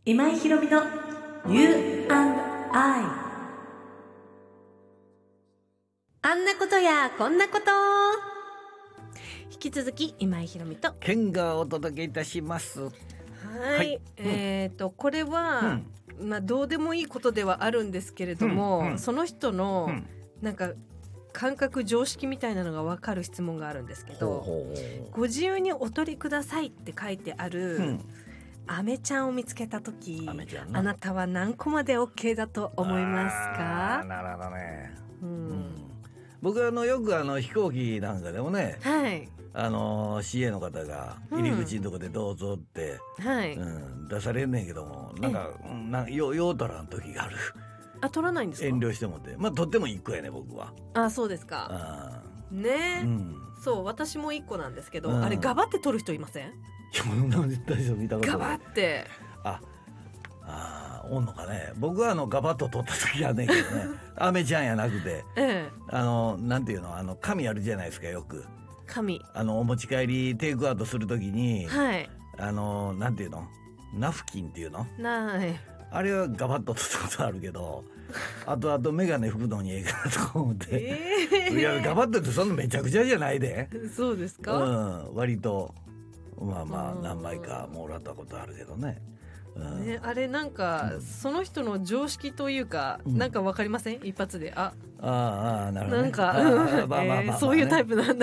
今井ひろみの You and I。 あんなことやこんなこと。引き続き今井ひろみとケンがお届けいたします。 はい、 はいこれは、どうでもいいことではあるんですけれども、その人の、なんか感覚常識みたいなのが分かる質問があるんですけど、ご自由にお取りくださいって書いてある、アメちゃんを見つけたとき、あなたは何個まで OK だと思いますか？ なるほどね、僕はよく飛行機なんかでもね、CA の方が入り口のとこでどうぞって、出されんねんけども、よう取らん時がある。 取らないんですか？ 遠慮してもって取っても1個やね僕は。 そうですか。ね、そう私も1個なんですけど、あれガバって取る人いません？ いや見たことない。 ガバっておんのかね。僕はガバッと取った時はねんけどねアメちゃんやなくて、なんていうの、紙あるじゃないですか。よく紙お持ち帰りテイクアウトする時に、なんていうの、ナフキンっていうの、あれはガバッと取ったことあるけどあとメガネ拭くのにええかなとか思って、いやガバッとってそんなめちゃくちゃじゃないで。 そうですか？ 割と何枚かもらったことあるけどね。 あれなんか、その人の常識というか、なんかわかりません？一発でなるほどね。なんかそういうタイプなんだ